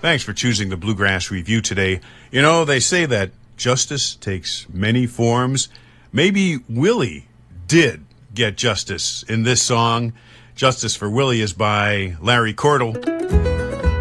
Thanks for choosing the Bluegrass Review today. You know, they say that justice takes many forms. Maybe Willie did get justice in this song. Justice for Willie is by Larry Cordell.